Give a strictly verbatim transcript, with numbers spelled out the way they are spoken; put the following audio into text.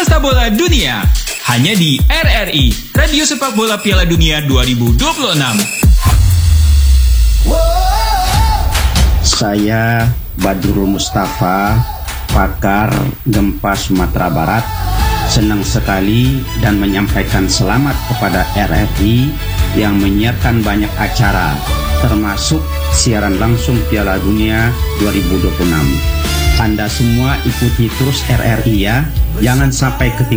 Pesta Bola Dunia. Hanya di R R I, Radio Sepak Bola Piala Dunia dua ribu dua puluh enam. Saya Badrul Mustafa, pakar gempa Sumatera Barat, senang sekali dan menyampaikan selamat kepada R R I yang menyiarkan banyak acara, termasuk siaran langsung Piala Dunia dua ribu dua puluh enam. Anda semua ikuti terus R R I ya, jangan sampai ketinggalan.